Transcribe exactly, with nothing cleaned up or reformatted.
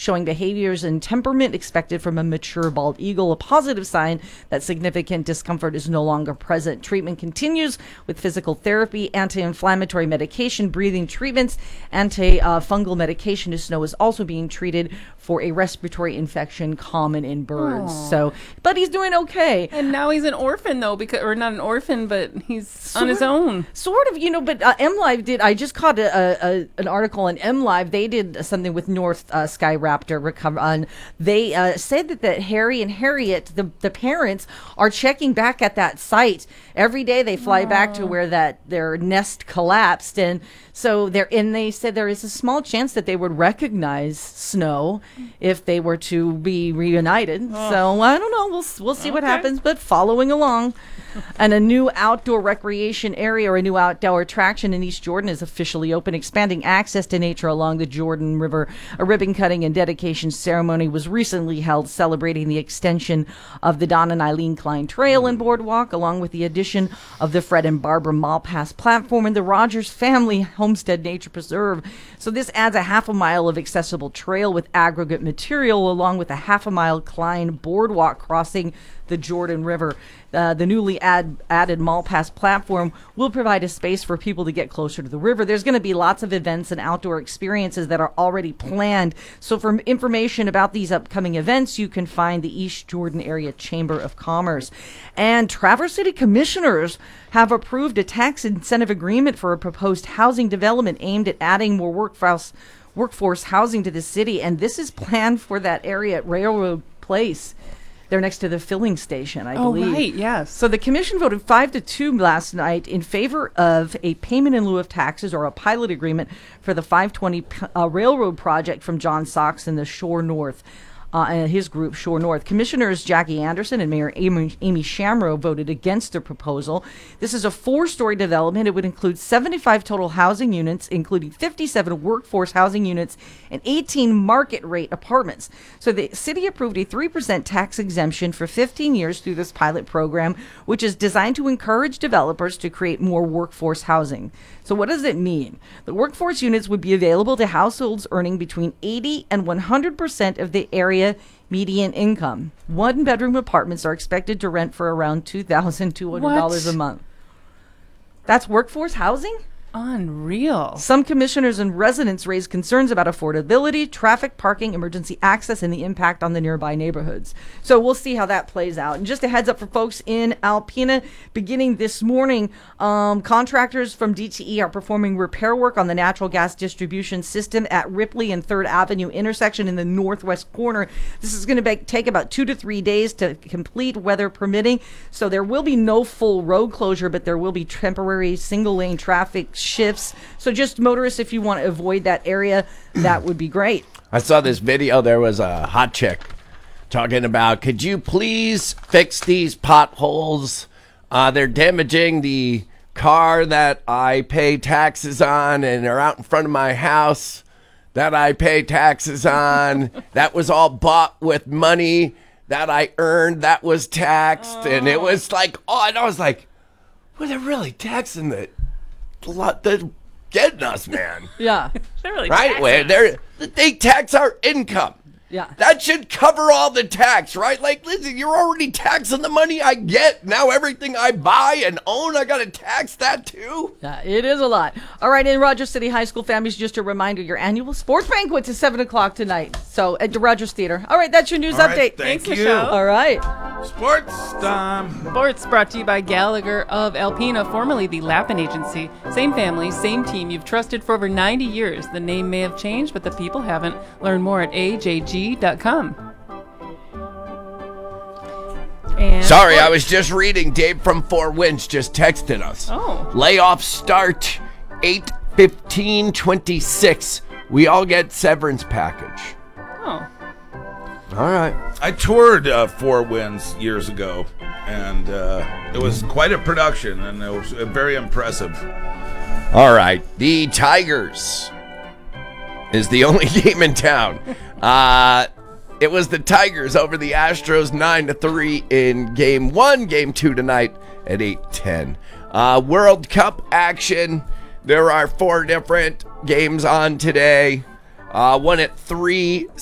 showing behaviors and temperament expected from a mature bald eagle, a positive sign that significant discomfort is no longer present. Treatment continues with physical therapy, anti-inflammatory medication, breathing treatments, anti-fungal medication. Snow is also being treated for a respiratory infection common in birds. Aww. So, but he's doing okay. And now he's an orphan, though, because or not an orphan, but he's Sort on his own. Sort of, you know, but uh, MLive did, I just caught a, a, a, an article on MLive. They did something with North uh, Sky Raptor Recover. On They uh, said that, that Harry and Harriet, the, the parents, are checking back at that site. Every day they fly Aww. back to where that their nest collapsed. And so they're, and they said there is a small chance that they would recognize Snow if they were to be reunited. Oh. So I don't know. We'll, we'll see what Okay. happens, but following along. And a new outdoor recreation area or a new outdoor attraction in East Jordan is officially open, expanding access to nature along the Jordan River. A ribbon cutting and dedication ceremony was recently held celebrating the extension of the Don and Eileen Klein Trail and Boardwalk, along with the addition of the Fred and Barbara Malpass platform and the Rogers Family Homestead Nature Preserve. So this adds a half a mile of accessible trail with aggregate material, along with a half a mile Klein Boardwalk crossing the Jordan River. Uh, the newly add, added Malpass platform will provide a space for people to get closer to the river. There's going to be lots of events and outdoor experiences that are already planned. So for information about these upcoming events, you can find the East Jordan Area Chamber of Commerce. And Traverse City commissioners have approved a tax incentive agreement for a proposed housing development aimed at adding more workforce, workforce housing to the city. And this is planned for that area at Railroad Place. They're next to the filling station, I Oh, believe. right, yes. So the commission voted five to two last night in favor of a payment in lieu of taxes or a pilot agreement for the five twenty uh, railroad project from John Sox and the Shore North. Uh, and his group, Shore North. Commissioners Jackie Anderson and Mayor Amy, Amy Shamrow voted against the proposal. This is a four-story development. It would include seventy-five total housing units, including fifty-seven workforce housing units and eighteen market-rate apartments. So the city approved a three percent tax exemption for fifteen years through this pilot program, which is designed to encourage developers to create more workforce housing. So what does it mean? The workforce units would be available to households earning between eighty and one hundred percent of the area median income. One-bedroom apartments are expected to rent for around two thousand two hundred dollars What? a month. That's workforce housing? Unreal. Some commissioners and residents raised concerns about affordability, traffic, parking, emergency access, and the impact on the nearby neighborhoods. So we'll see how that plays out. And just a heads up for folks in Alpena, beginning this morning, um, contractors from D T E are performing repair work on the natural gas distribution system at Ripley and third Avenue intersection in the northwest corner. This is going to take about two to three days to complete, weather permitting. So there will be no full road closure, but there will be temporary single lane traffic shifts. So just motorists, if you want to avoid that area, that would be great. I saw this video. There was a hot chick talking about, could you please fix these potholes? Uh, they're damaging the car that I pay taxes on, and they're out in front of my house that I pay taxes on. That was all bought with money that I earned that was taxed. Oh. And it was like, oh, and I was like, well, they're really taxing the they're getting us, man. Yeah. They're really Right? taxing Where us. they're they tax our income. Yeah. That should cover all the tax, right? Like, listen, you're already taxing the money I get. Now everything I buy and own, I got to tax that too? Yeah, it is a lot. All right, in Rogers City High School, families, just a reminder, your annual sports banquet is seven o'clock tonight. So at the Rogers Theater. All right, that's your news All right, update. thank Thanks, you. Michelle. All right. Sports time. Sports brought to you by Gallagher of Alpena, formerly the Lappin Agency. Same family, same team you've trusted for over ninety years. The name may have changed, but the people haven't. Learn more at A J G dot com. And Sorry, I was just reading. Dave from Four Winds just texted us. Oh. Layoff start eight fifteen twenty-six. We all get severance package. Oh. All right. I toured uh, Four Winds years ago, and uh, it was quite a production, and it was uh, very impressive. All right. The Tigers is the only game in town. Uh, it was the Tigers over the Astros nine to three in game one. Game two tonight at eight ten. Uh, World Cup action. There are four different games on today. Uh, one at three